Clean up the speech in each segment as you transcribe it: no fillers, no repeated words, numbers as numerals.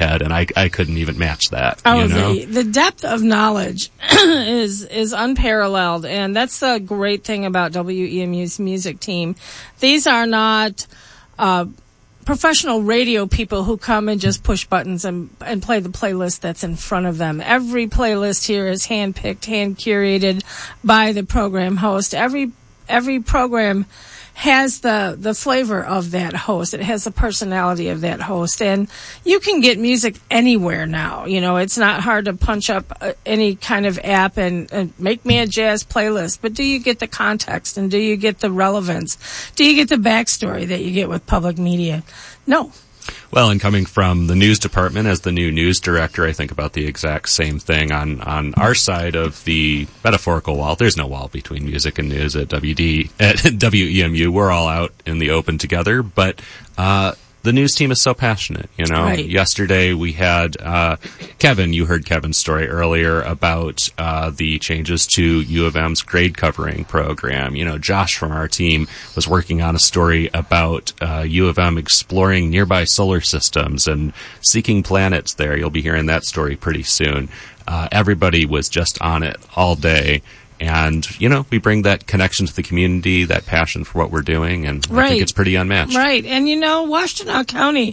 head, and I couldn't even match that. Oh, you know? the depth of knowledge is unparalleled, and that's the great thing about WEMU's music team. These are not professional radio people who come and just push buttons and play the playlist that's in front of them. Every playlist here is hand-picked, hand-curated by the program host. Every program has the flavor of that host. It has the personality of that host. And you can get music anywhere now. You know, it's not hard to punch up any kind of app and make me a jazz playlist. But do you get the context, and do you get the relevance? Do you get the backstory that you get with public media? No. Well, and coming from the news department as the new news director, I think about the exact same thing on our side of the metaphorical wall. There's no wall between music and news at WEMU. We're all out in the open together, but the news team is so passionate, you know. Right. Yesterday we had Kevin. You heard Kevin's story earlier about the changes to U of M's grade covering program. You know, Josh from our team was working on a story about U of M exploring nearby solar systems and seeking planets there. You'll be hearing that story pretty soon. Everybody was just on it all day. And, you know, we bring that connection to the community, that passion for what we're doing, and I think it's pretty unmatched. Right. And, you know, Washtenaw County,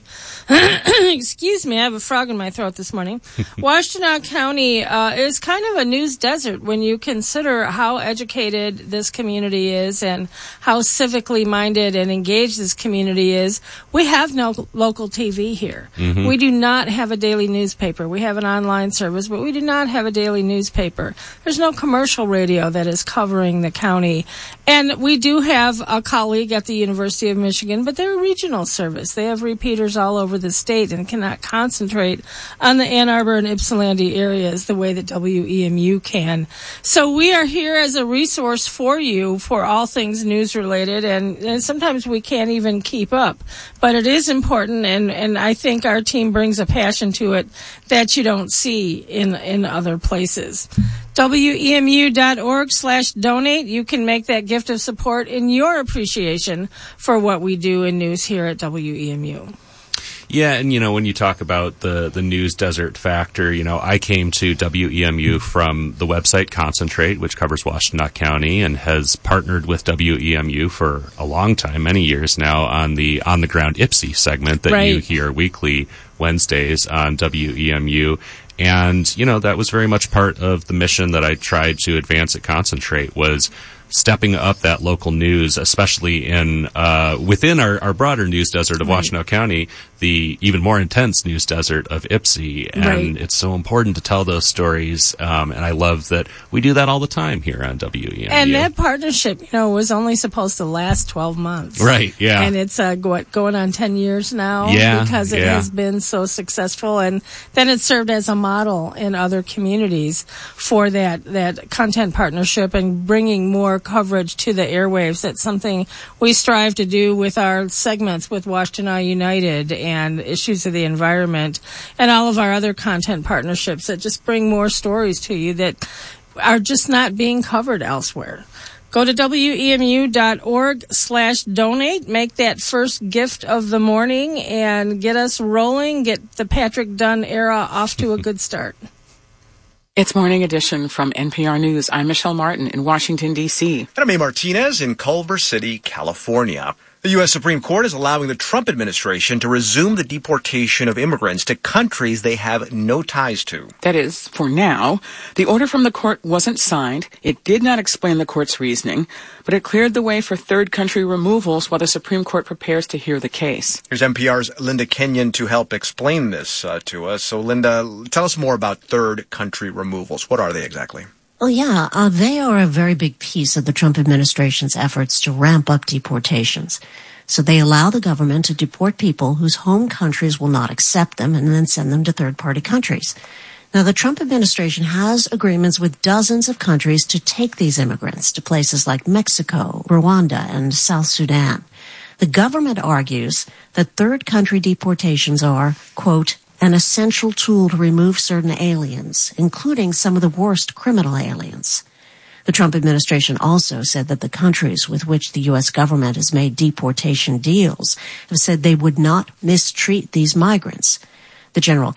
excuse me, I have a frog in my throat this morning. Washtenaw County is kind of a news desert when you consider how educated this community is and how civically minded and engaged this community is. We have no local TV here. Mm-hmm. We do not have a daily newspaper. We have an online service, but we do not have a daily newspaper. There's no commercial radio that is covering the county. And we do have a colleague at the University of Michigan, but they're a regional service. They have repeaters all over the state and cannot concentrate on the Ann Arbor and Ypsilanti areas the way that WEMU can. So we are here as a resource for you for all things news related, and sometimes we can't even keep up. But it is important, and I think our team brings a passion to it that you don't see in other places. WEMU.org/donate. You can make that gift of support in your appreciation for what we do in news here at WEMU. Yeah, and, you know, when you talk about the news desert factor, you know, I came to WEMU from the website Concentrate, which covers Washtenaw County and has partnered with WEMU for a long time, many years now, on the on-the-ground Ypsi segment that you hear weekly Wednesdays on WEMU. And, you know, that was very much part of the mission that I tried to advance at Concentrate, was stepping up that local news, especially in within our broader news desert of Washtenaw County, the even more intense news desert of Ypsi. And it's so important to tell those stories. And I love that we do that all the time here on WEMU. And that partnership, you know, was only supposed to last 12 months. Right, yeah. And it's going on 10 years now because it has been so successful. And then it served as a model in other communities for that content partnership and bringing more coverage to the airwaves. That's something we strive to do with our segments with Washtenaw United and Issues of the Environment and all of our other content partnerships that just bring more stories to you that are just not being covered elsewhere. Go to WEMU.org/donate, make that first gift of the morning, and get us rolling, get the Patrick Dunn era off to a good start. It's Morning Edition from NPR News. I'm Michelle Martin in Washington, D.C. And I'm A. Martinez in Culver City, California. The U.S. Supreme Court is allowing the Trump administration to resume the deportation of immigrants to countries they have no ties to. That is, for now. The order from the court wasn't signed. It did not explain the court's reasoning, but it cleared the way for third country removals while the Supreme Court prepares to hear the case. Here's NPR's Linda Kenyon to help explain this to us. So, Linda, tell us more about third country removals. What are they exactly? Well, yeah, they are a very big piece of the Trump administration's efforts to ramp up deportations. So they allow the government to deport people whose home countries will not accept them and then send them to third-party countries. Now, the Trump administration has agreements with dozens of countries to take these immigrants to places like Mexico, Rwanda, and South Sudan. The government argues that third country deportations are, quote, an essential tool to remove certain aliens, including some of the worst criminal aliens. The Trump administration also said that the countries with which the U.S. government has made deportation deals have said they would not mistreat these migrants. The general